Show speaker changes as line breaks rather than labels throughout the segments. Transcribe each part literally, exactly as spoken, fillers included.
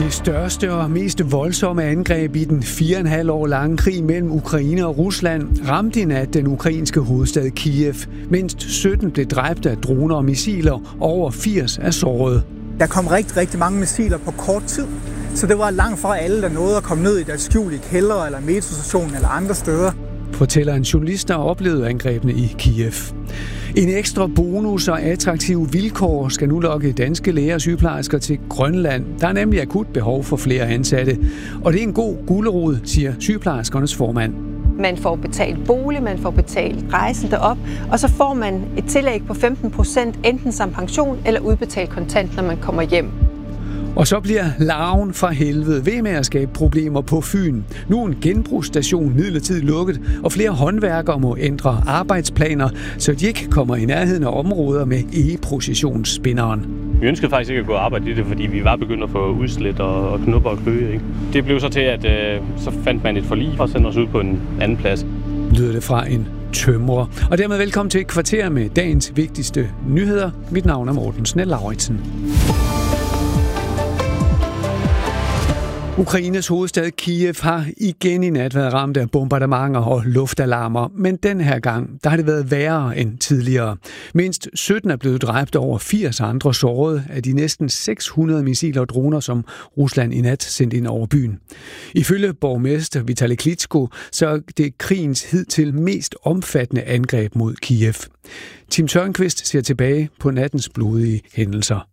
Det største og mest voldsomme angreb i den fire og en halv år lange krig mellem Ukraine og Rusland ramte i nat den ukrainske hovedstad Kiev. Mindst sytten blev dræbt af droner og missiler, og over firs er såret.
Der kom rigtig, rigtig mange missiler på kort tid, så det var langt fra alle, der nåede at komme ned i deres skjul i kældre eller metrostationen eller andre steder.
Fortæller en journalist, der oplevede angrebene i Kiev. En ekstra bonus og attraktive vilkår skal nu lokke danske læger og sygeplejersker til Grønland. Der er nemlig akut behov for flere ansatte. Og det er en god gulerod, siger sygeplejerskernes formand.
Man får betalt bolig, man får betalt rejsen derop, og så får man et tillæg på femten procent enten som pension eller udbetalt kontant, når man kommer hjem.
Og så bliver larven fra helvede ved med at skabe problemer på Fyn. Nu er en genbrugsstation midlertidigt lukket, og flere håndværkere må ændre arbejdsplaner, så de ikke kommer i nærheden af områder med egeprocessionsspinderen.
Vi ønskede faktisk ikke at gå og arbejde i det, fordi vi var begyndt at få udslæt og, og knupper og kløe. Ikke? Det blev så til, at øh, så fandt man et forlig og sendte os ud på en anden plads.
Lyder det fra en tømrer. Og dermed velkommen til et kvarter med dagens vigtigste nyheder. Mit navn er Morten Snell-Lauritsen. Ukraines hovedstad Kiev har igen i nat været ramt af bombardementer og luftalarmer, men den her gang der har det været værre end tidligere. Mindst sytten er blevet dræbt, over firs andre såret af de næsten seks hundrede missiler og droner, som Rusland i nat sendte ind over byen. Ifølge borgmester Vitali Klitschko, så er det krigens hidtil mest omfattende angreb mod Kiev. Tim Tørnqvist ser tilbage på nattens blodige hændelser.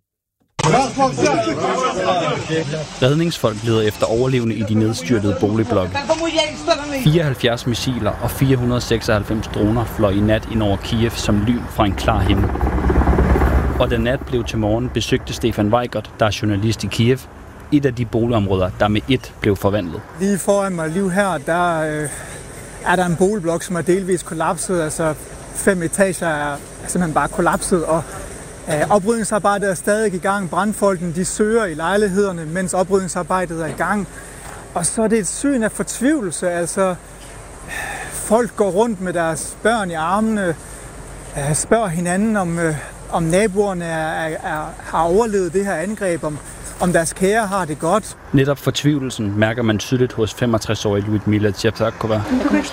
Redningsfolk leder efter overlevende i de nedstyrtede boligblokke. fireoghalvfjerds missiler og fire hundrede og seksoghalvfems droner fløj i nat ind over Kiev som lyn fra en klar himmel. Og da nat blev til morgen, besøgte Stefan Weigert, der er journalist i Kiev, et af de boligområder, der med et blev forvandlet.
Lige foran mig lige her, der øh, er der en boligblok, som er delvis kollapset. Altså fem etager er simpelthen bare kollapset, og oprydningsarbejdet er stadig i gang. Brandfolkene de søger i lejlighederne, mens oprydningsarbejdet er i gang. Og så er det et syn af fortvivlelse. Altså, folk går rundt med deres børn i armene, spørger hinanden, om, om naboerne er, er, har overlevet det her angreb, om, om deres kære har det godt.
Netop fortvivlelsen mærker man tydeligt hos femogtres-årige Lyudmila Tjeptakova.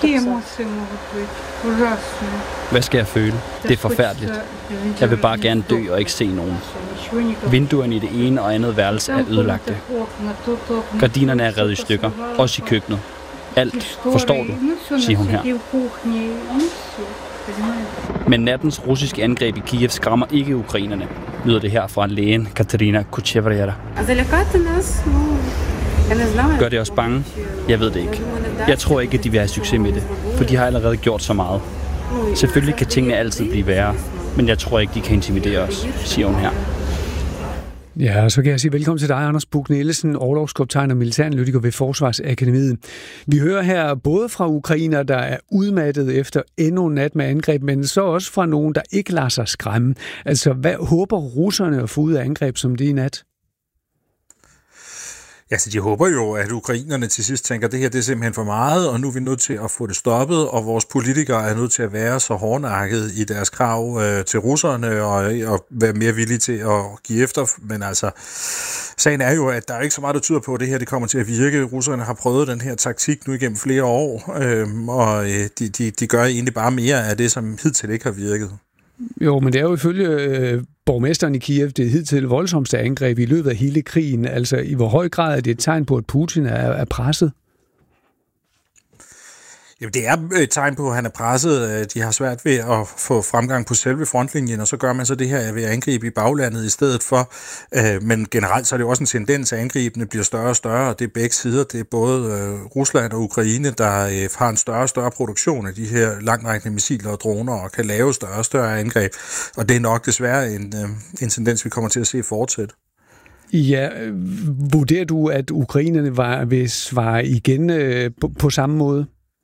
Hvad skal jeg føle? Det er forfærdeligt. Jeg vil bare gerne dø og ikke se nogen. Vinduerne i det ene og andet værelse er ødelagte. Gardinerne er revet i stykker, også i køkkenet. Alt, forstår du, siger hun her. Men nattens russiske angreb i Kiev skræmmer ikke ukrainerne, lyder det her fra lægen Katerina Kuchevrera. Gør det os bange? Jeg ved det ikke. Jeg tror ikke, at de vil have succes med det, for de har allerede gjort så meget. Selvfølgelig kan tingene altid blive værre, men jeg tror ikke, de kan intimidere os, siger hun her.
Ja, og så kan jeg sige velkommen til dig, Anders Buch-Nielsen, orlogskaptajn og militæranalytiker ved Forsvarsakademiet. Vi hører her både fra ukrainer, der er udmattet efter endnu en nat med angreb, men så også fra nogen, der ikke lader sig skræmme. Altså, hvad håber russerne at få ud af angreb som det i nat?
Ja, så de håber jo, at ukrainerne til sidst tænker, at det her det er simpelthen for meget, og nu er vi nødt til at få det stoppet, og vores politikere er nødt til at være så hårdnakket i deres krav øh, til russerne, og, og være mere villige til at give efter. Men altså, sagen er jo, at der er ikke så meget, der tyder på, at det her det kommer til at virke. Russerne har prøvet den her taktik nu igennem flere år, øh, og de, de, de gør egentlig bare mere af det, som hidtil ikke har virket.
Jo, men det er jo ifølge øh, borgmesteren i Kiev det hidtil voldsomste angreb i løbet af hele krigen. Altså, i hvor høj grad er det et tegn på, at Putin er, er presset?
Jamen, det er et tegn på, at han er presset. De har svært ved at få fremgang på selve frontlinjen, og så gør man så det her ved at angribe i baglandet i stedet for. Men generelt så er det også en tendens, at angribene bliver større og større, og det er begge sider. Det er både Rusland og Ukraine, der har en større og større produktion af de her langtrækkende missiler og droner, og kan lave større og større angreb. Og det er nok desværre en, en tendens, vi kommer til at se fortsætte.
Ja, vurderer du, at ukrainerne var, vil svare igen øh, på, på samme måde?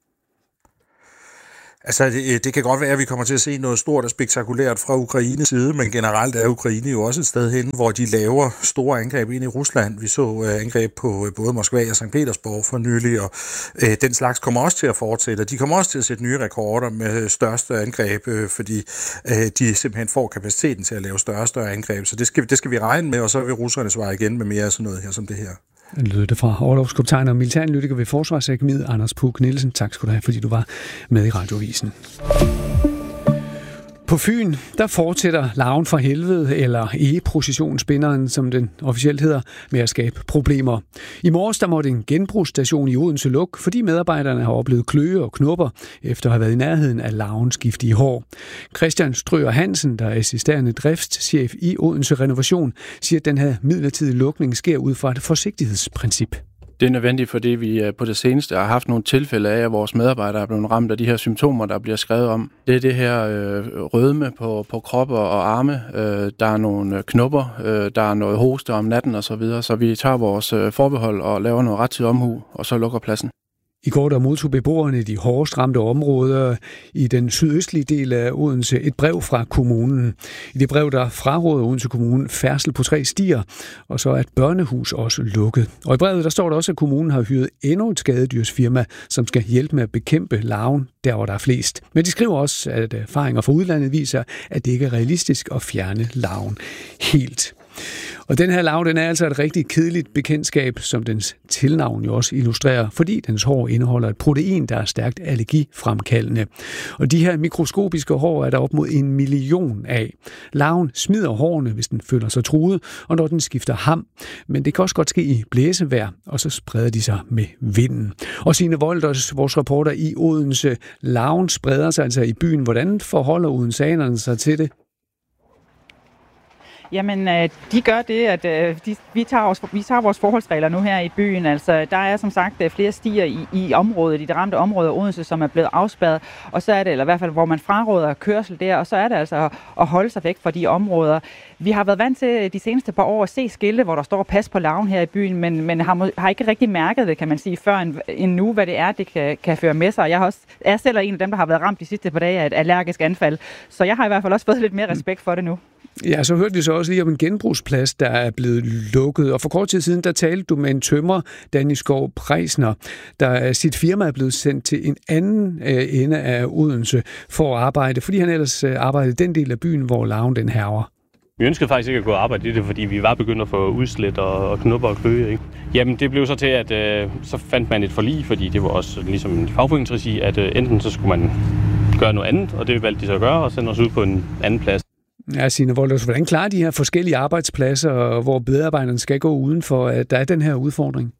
Altså, det, det kan godt være, at vi kommer til at se noget stort og spektakulært fra Ukraines side, men generelt er Ukraine jo også et sted hen, hvor de laver store angreb ind i Rusland. Vi så uh, angreb på uh, både Moskva og Sankt Petersborg for nylig, og uh, den slags kommer også til at fortsætte. De kommer også til at sætte nye rekorder med største angreb, uh, fordi uh, de simpelthen får kapaciteten til at lave større og større angreb. Så det skal, det skal vi regne med, og så vil russerne svare igen med mere af sådan noget her som det her.
Lød det fra orlogskaptajn og militæranalytiker ved Forsvarsakademiet, Anders Puk Nielsen. Tak skal du have, fordi du var med i Radioavisen. På Fyn, der fortsætter larven fra helvede, eller e-processionsspinderen, som den officielt hedder, med at skabe problemer. I morges der måtte en genbrugsstation i Odense lukke, fordi medarbejderne har oplevet kløe og knopper, efter at have været i nærheden af larvens giftige hår. Christian Strøger Hansen, der er assisterende driftschef i Odense Renovation, siger, at den her midlertidige lukning sker ud fra et forsigtighedsprincip.
Det er nødvendigt, fordi vi på det seneste har haft nogle tilfælde af, at vores medarbejdere er blevet ramt af de her symptomer, der bliver skrevet om. Det er det her øh, rødme på, på kroppe og arme, øh, der er nogle knopper, øh, der er noget hoste om natten osv., så, videre. Så vi tager vores øh, forbehold og laver noget rettidig omhu, og så lukker pladsen.
I går der modtog beboerne i de hårdest ramte områder i den sydøstlige del af Odense et brev fra kommunen. I det brev der fraråder Odense Kommune færdsel på tre stier, og så er et børnehus også lukket. Og i brevet der står der også, at kommunen har hyret endnu et skadedyrsfirma, som skal hjælpe med at bekæmpe larven der, hvor der er flest. Men de skriver også, at erfaringer fra udlandet viser, at det ikke er realistisk at fjerne larven helt. Og den her larve, den er altså et rigtig kedeligt bekendtskab, som dens tilnavn jo også illustrerer, fordi dens hår indeholder et protein, der er stærkt allergifremkaldende. Og de her mikroskopiske hår er der op mod en million af. Larven smider hårene, hvis den føler sig truet, og når den skifter ham. Men det kan også godt ske i blæsevejr, og så spreder de sig med vinden. Og Signe Wolders, vores reporter i Odense, larven spreder sig altså i byen. Hvordan forholder odenseanerne sig til det?
Jamen, de gør det, at de, vi, tager vores, vi tager vores forholdsregler nu her i byen. Altså, der er som sagt flere stier i, i området, i det ramte område af Odense, som er blevet afspærret. Og så er det, eller i hvert fald, hvor man fraråder kørsel der, og så er det altså at holde sig væk fra de områder. Vi har været vant til de seneste par år at se skilte, hvor der står pas på larven her i byen, men, men har, har ikke rigtig mærket det, kan man sige, før en, en nu, hvad det er, det kan, kan føre med sig. Jeg har også, er selv en af dem, der har været ramt de sidste par dage af et allergisk anfald, så jeg har i hvert fald også fået lidt mere respekt for det nu.
Ja, så hørte vi så også lige om en genbrugsplads, der er blevet lukket. Og for kort tid siden, der talte du med en tømrer, Danny Skov Preisner, der sit firma er blevet sendt til en anden øh, ende af Odense for at arbejde, fordi han ellers øh, arbejdede i den del af byen, hvor larven den hærger.
Vi ønskede faktisk ikke at gå og arbejde i det, fordi vi var begyndt at få udslæt og, og knupper og kløe, ikke? Jamen, det blev så til, at øh, så fandt man et forlig, fordi det var også ligesom en fagforeningsregi, at øh, enten så skulle man gøre noget andet, og det valgte de så at gøre, og sende os ud på en anden plads.
Ja, Signe Wolders, hvordan klarer de her forskellige arbejdspladser, hvor medarbejderne skal gå udenfor, at der er den her udfordring?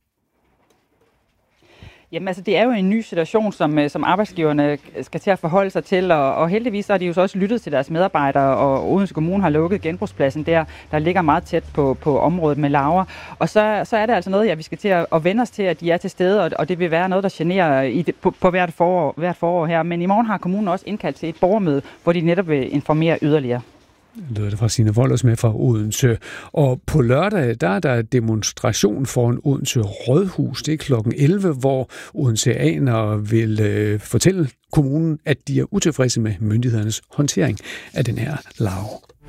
Jamen altså, det er jo en ny situation, som, som arbejdsgiverne skal til at forholde sig til, og, og heldigvis har de jo så også lyttet til deres medarbejdere, og Odense Kommune har lukket genbrugspladsen der, der ligger meget tæt på, på området med larver. Og så, så er det altså noget, ja, vi skal til at, at vende os til, at de er til stede, og, og det vil være noget, der generer i det, på, på hvert, forår, hvert forår her. Men i morgen har kommunen også indkaldt til et borgermøde, hvor de netop vil informere yderligere.
Det er det fra Signe Wolders med fra Odense. Og på lørdag, der er der demonstration foran Odense Rådhus. Det er klokken elleve, hvor odenseanere vil øh, fortælle kommunen, at de er utilfredse med myndighedernes håndtering af den her larve.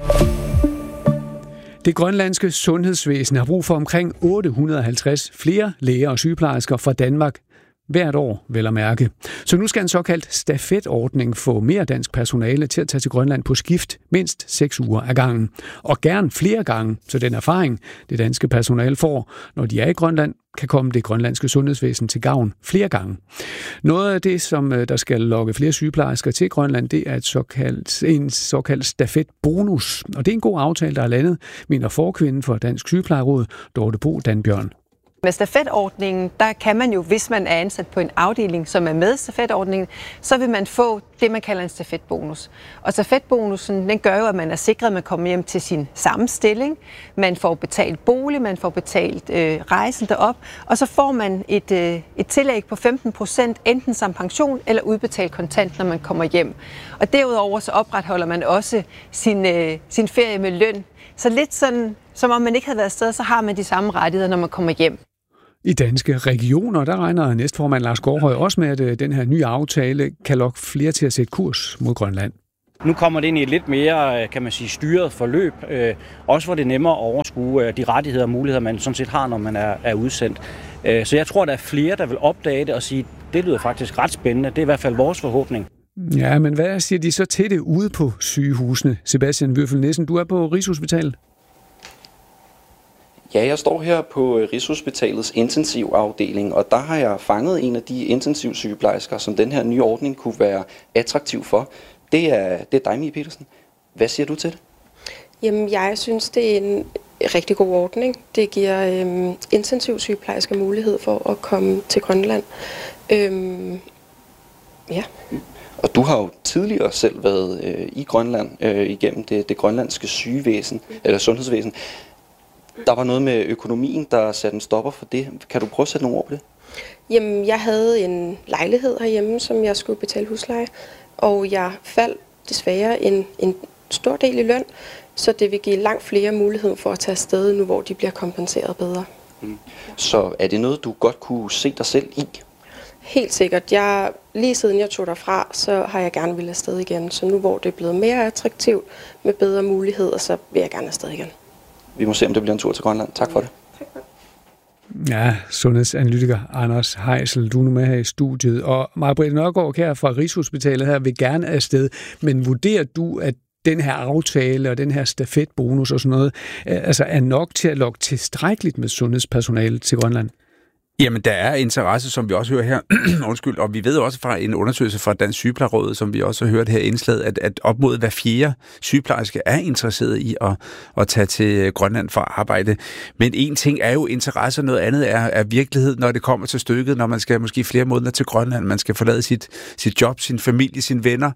Det grønlandske sundhedsvæsen har brug for omkring otte hundrede og halvtreds flere læger og sygeplejersker fra Danmark hvert år, vel at mærke. Så nu skal en såkaldt stafetordning få mere dansk personale til at tage til Grønland på skift mindst seks uger ad gangen. Og gerne flere gange, så den erfaring, det danske personale får, når de er i Grønland, kan komme det grønlandske sundhedsvæsen til gavn flere gange. Noget af det, som der skal lokke flere sygeplejersker til Grønland, det er et såkaldt, en såkaldt stafetbonus. Og det er en god aftale, der er landet, mener forkvinden for Dansk Sygeplejeråd, Dorte Bo Danbjørn.
Med stafetordningen, der kan man jo, hvis man er ansat på en afdeling, som er med stafetordningen, så vil man få det, man kalder en stafetbonus. Og stafetbonusen, den gør jo, at man er sikret, at man kommer hjem til sin samme stilling. Man får betalt bolig, man får betalt øh, rejsen derop, og så får man et, øh, et tillæg på femten procent, enten som pension eller udbetalt kontant, når man kommer hjem. Og derudover så opretholder man også sin, øh, sin ferie med løn. Så lidt sådan, som om man ikke havde været afsted, så har man de samme rettigheder, når man kommer hjem.
I danske regioner, der regner næstformand Lars Gårdhøj også med, at den her nye aftale kan lokke flere til at sætte kurs mod Grønland.
Nu kommer det ind i et lidt mere, kan man sige, styret forløb, øh, også hvor det er nemmere at overskue de rettigheder og muligheder, man sådan set har, når man er, er udsendt. Øh, så jeg tror, der er flere, der vil opdage det og sige, det lyder faktisk ret spændende. Det er i hvert fald vores forhåbning.
Ja, men hvad siger de så til det ude på sygehusene? Sebastian Würfel Nissen, du er på Rigshospitalet.
Ja, jeg står her på Rigshospitalets intensivafdeling, og der har jeg fanget en af de intensivsygeplejersker, som den her nye ordning kunne være attraktiv for. Det er, det er dig, Mie Petersen. Hvad siger du til det?
Jamen, jeg synes, det er en rigtig god ordning. Det giver øhm, intensivsygeplejersker mulighed for at komme til Grønland. Øhm, ja.
Og du har jo tidligere selv været øh, i Grønland øh, igennem det, det grønlandske sygevæsen, eller sundhedsvæsen. Der var noget med økonomien, der satte en stopper for det. Kan du prøve at sætte nogle ord på det?
Jamen, jeg havde en lejlighed herhjemme, som jeg skulle betale husleje, og jeg faldt desværre en, en stor del i løn, så det vil give langt flere mulighed for at tage afsted nu, hvor de bliver kompenseret bedre.
Mm. Så er det noget, du godt kunne se dig selv i?
Helt sikkert. Jeg, lige siden jeg tog derfra, så har jeg gerne ville afsted igen. Så nu hvor det er blevet mere attraktivt med bedre muligheder, så vil jeg gerne afsted igen.
Vi må se, om det bliver en tur til Grønland. Tak for det.
Tak for det.
Ja, sundhedsanalytiker Anders Heisel, du er nu med her i studiet. Og Maj-Britt Nørgaard her fra Rigshospitalet her vil gerne afsted. Men vurderer du, at den her aftale og den her stafetbonus og sådan noget, altså er nok til at lokke tilstrækkeligt med sundhedspersonale til Grønland?
Jamen, der er interesse, som vi også hører her, undskyld, og vi ved også fra en undersøgelse fra Dansk Sygeplejeråd, som vi også har hørt her i indslaget, at, at op mod hver fjerde sygeplejerske er interesseret i at, at tage til Grønland for at arbejde. Men en ting er jo interesse, og noget andet er, er virkelighed, når det kommer til stykket, når man skal måske flere måneder til Grønland, man skal forlade sit, sit job, sin familie, sine venner,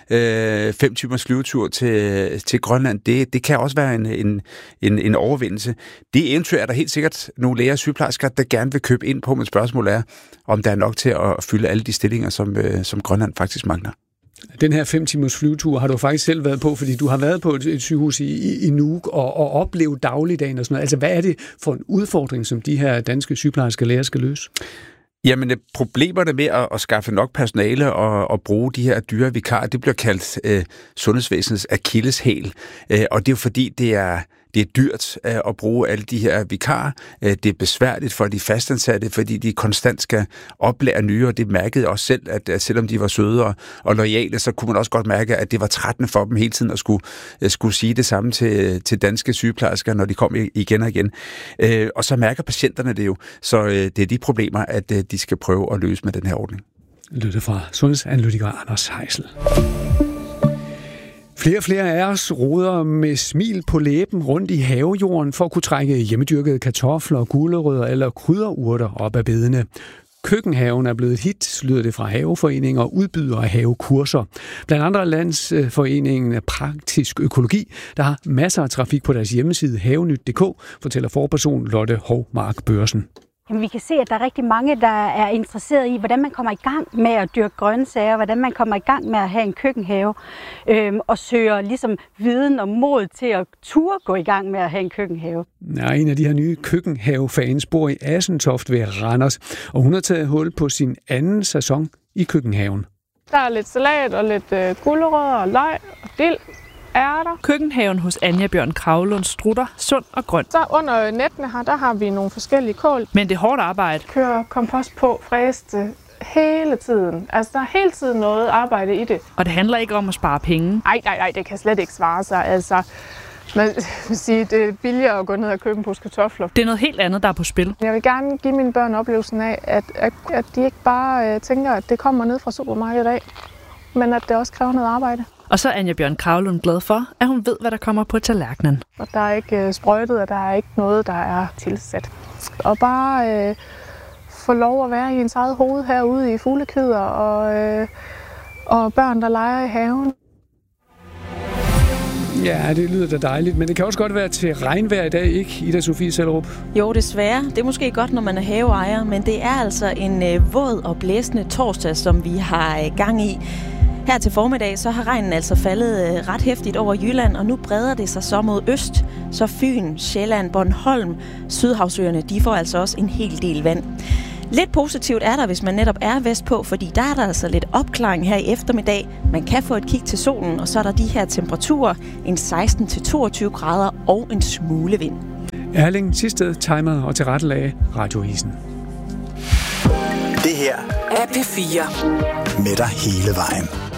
øh, fem timers flyvetur til, til Grønland, det, det kan også være en, en, en, en overvindelse. Det eventyr er der helt sikkert nogle læger og sygeplejersker, der gerne vil købe ind på, men spørgsmålet er, om der er nok til at fylde alle de stillinger, som, øh, som Grønland faktisk mangler.
Den her fem timers flyvetur har du faktisk selv været på, fordi du har været på et, et sygehus i, i, i Nuuk og, og oplevet dagligdagen og sådan noget. Altså, hvad er det for en udfordring, som de her danske sygeplejersker læger skal løse?
Jamen, problemerne med at, at skaffe nok personale og, og bruge de her dyre vikarer, det bliver kaldt øh, sundhedsvæsenets akilleshæl. Øh, og det er jo fordi, det er Det er dyrt at bruge alle de her vikarer. Det er besværligt for de fastansatte, fordi de konstant skal oplære nye, og det mærkede også selv, at selvom de var søde og, og loyale, så kunne man også godt mærke, at det var trættende for dem hele tiden at skulle, skulle sige det samme til, til danske sygeplejersker, når de kom igen og igen. Og så mærker patienterne det jo, så det er de problemer, at de skal prøve at løse med den her ordning.
Lytte fra sundhedsanalytiker Anders Heisel. Flere og flere af os roder med smil på læben rundt i havejorden for at kunne trække hjemmedyrkede kartofler, gulerødder eller krydderurter op af bedene. Køkkenhaven er blevet et hit, lyder det fra haveforeninger og udbydere af havekurser. Blandt andre Landsforeningen Praktisk Økologi, der har masser af trafik på deres hjemmeside havenyt punktum d k, fortæller forperson Lotte Hovmark Børsen.
Jamen, vi kan se, at der er rigtig mange, der er interesseret i, hvordan man kommer i gang med at dyrke grøntsager, hvordan man kommer i gang med at have en køkkenhave, øhm, og søger ligesom viden og mod til at turde gå i gang med at have en køkkenhave.
Ja, en af de her nye køkkenhavefans bor i Assentoft ved Randers, og hun har taget hul på sin anden sæson i køkkenhaven.
Der er lidt salat og lidt øh, gulerødder og løg og dild. Ærter.
Køkkenhaven hos Anja Bjørn Kravlund strutter sund og grøn.
Så under nettene her, der har vi nogle forskellige kål.
Men det er hårdt arbejde.
Kører kompost på, fræste hele tiden. Altså, der er hele tiden noget arbejde i det.
Og det handler ikke om at spare penge.
Nej, nej, nej, det kan slet ikke svare sig. Altså, man vil sige, det er billigere at gå ned og købe en pose kartofler.
Det er noget helt andet, der er på spil.
Jeg vil gerne give mine børn oplevelsen af, at, at, at de ikke bare uh, tænker, at det kommer ned fra supermarkedet af, men at det også kræver noget arbejde.
Og så er Anja Bjørn Kravlund glad for, at hun ved, hvad der kommer på tallerkenen.
Og der er ikke sprøjtet, og der er ikke noget, der er tilsat. Og bare øh, få lov at være i ens eget hoved herude i fuglekvider og, øh, og børn, der leger i haven.
Ja, det lyder da dejligt, men det kan også godt være til regnvejr i dag, ikke, Ida Sofie Sellerup?
Jo, desværre. Det er måske godt, når man er haveejer, men det er altså en øh, våd og blæsende torsdag, som vi har øh, gang i. Her til formiddag så har regnen altså faldet ret hæftigt over Jylland, og nu breder det sig så mod øst, så Fyn, Sjælland, Bornholm, Sydhavsøerne, de får altså også en hel del vand. Lidt positivt er der, hvis man netop er vestpå, fordi der er der altså lidt opklaring her i eftermiddag. Man kan få et kig til solen, og så er der de her temperaturer, en seksten til toogtyve grader og en smule vind.
Erling Thisted timer og tilrettelagde Radioavisen.
Det her er P fire med dig hele vejen.